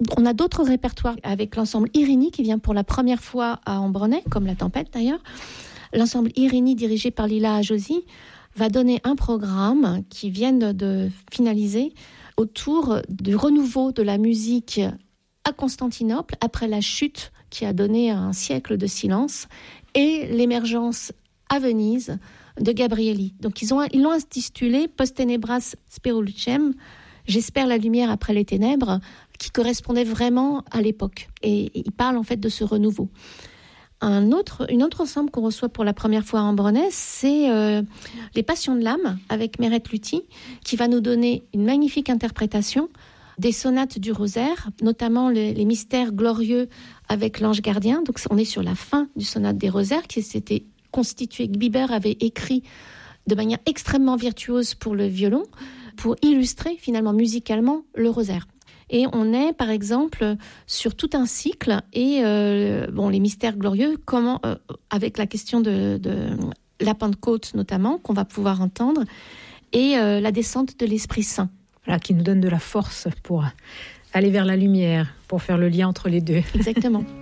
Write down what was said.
On a d'autres répertoires avec l'ensemble Irini qui vient pour la première fois à Ambronay, comme La Tempête d'ailleurs. L'ensemble Irini, dirigé par Lila Ajosi, va donner un programme qui vient de finaliser autour du renouveau de la musique à Constantinople après la chute qui a donné un siècle de silence et l'émergence à Venise de Gabrieli. Donc ils l'ont intitulé Post Tenebras Spero Lucem, j'espère la lumière après les ténèbres, qui correspondait vraiment à l'époque. Et il parle en fait de ce renouveau. Une autre ensemble qu'on reçoit pour la première fois à Ambronay, c'est Les Passions de l'âme avec Meret Luthi, qui va nous donner une magnifique interprétation des sonates du rosaire, notamment les mystères glorieux avec l'ange gardien. Donc on est sur la fin du sonate des rosaires qui s'était constitué, Biber avait écrit de manière extrêmement virtuose pour le violon, pour illustrer finalement musicalement le rosaire. Et on est, par exemple, sur tout un cycle et les mystères glorieux, avec la question de la Pentecôte notamment, qu'on va pouvoir entendre, et la descente de l'Esprit Saint. Voilà, qui nous donne de la force pour aller vers la lumière, pour faire le lien entre les deux. Exactement.